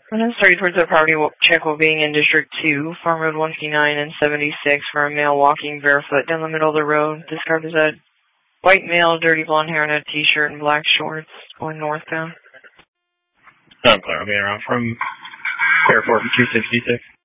And then 30 towards the property check will being in District 2, Farm Road 159 and 76 for a male walking barefoot down the middle of the road. This car is a white male, dirty blonde hair and a t-shirt and black shorts going northbound. I'm clear. I'm getting around from Airport 266.